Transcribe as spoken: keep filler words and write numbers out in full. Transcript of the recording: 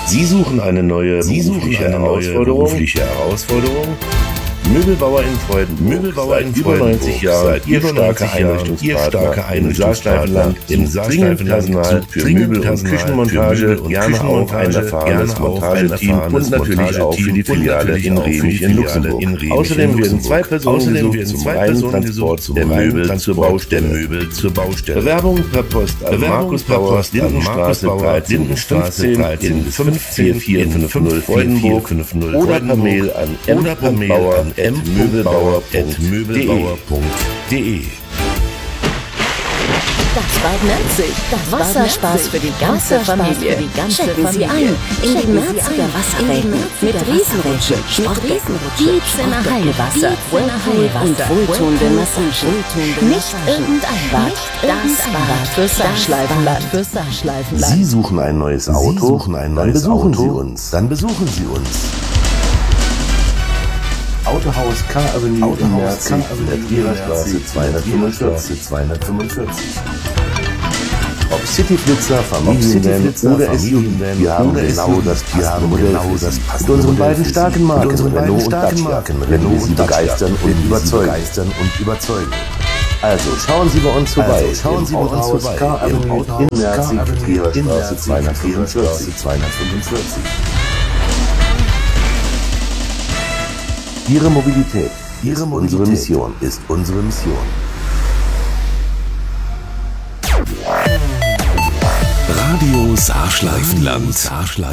Sie suchen eine neue Sie suchen eine neue Herausforderung? berufliche Herausforderung? Möbelbauer in Freudenburg. Möbelbauer in Seit über Freudenburg. neunzig Jahren Seit Ihr über starker neunzig Jahren Einrichtungspartner Ihr starker im Saarschleifenland, Einrichtungspartner im im dringend Saarschleifenland, Personal sucht für dringend Möbel- und Personal für Küchenmontage, Möbel- und gerne auch ein Küchenmontage, erfahrenes gerne auch ein Montageteam und erfahrenes natürlich auch für die Montageteam und Filiale natürlich in auch für die Remich in Filiale Luxemburg. in Remich Außerdem in werden zwei Luxemburg. Personen Außerdem gesucht werden zum zwei reinen Personen Transport gesucht der zum reinen Möbel zur Transport Baustelle. der Möbel zur Baustelle. Bewerbung per Post an Bewerbung Markus per Bauer, Post an Lindenstraße Markus Bauer, dreizehn Lindenstraße fünfzehn dreizehn in fünf vier vier fünf null Freudenburg fünfzehn oder per Mail an m oder per Mail bauer an at möbelbauer punkt möbelbauer punkt de. Das war Merzig. Das Wasserspaß für die ganze Familie. Für die ganze Checken Sie Familie. ein in die Checken Sie Merziger ein. Wasserwelten In die mit Merziger Riesenrutsche, Wasserwelten. Sportbecken, Mit Beach-Inner Heilwasser, Whirlpool und wohltuende Massagen. Nicht irgendein Bad, das Bad für Saarschleifenland. Für Saarschleifenland. Sie suchen ein neues Auto? Sie suchen ein Dann neues besuchen Auto? Sie uns. Dann besuchen Sie uns. Autohaus K Avenue in Autohaus Merzig, K in der Avenue Trierer in Straße Merzig, zweihundertfünfundvierzig. zweihundertfünfundvierzig. Ob Cityflitzer, Familienvan Familienvan oder S U V, Familienvan wir haben oder genau S U V, das wir passende haben Modell genau für das Sie. passende Mit unseren Modell beiden für Sie. starken Mit Marken, unseren beiden Renault und starken Dacia, Marken, werden Renault wir Sie und Dacia, begeistern und werden wir Sie überzeugen. begeistern und überzeugen. Also schauen Sie bei uns vorbei. Also schauen Im Sie bei uns Autohaus vorbei. K Im Avenue Autohaus in K Merzig, Avenue Trierer in Straße Merzig, zweihundertfünfundvierzig. zweihundertfünfundvierzig. Ihre Mobilität Ihre ist Mobilität unsere Mission. ist unsere Mission. Radio Saarschleifenland.